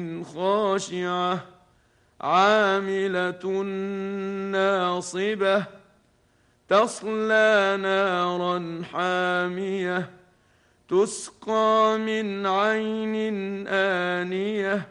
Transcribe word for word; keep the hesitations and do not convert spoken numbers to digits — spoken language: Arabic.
خاشعة عاملة ناصبة تصلى نارا حامية تسقى من عين آنية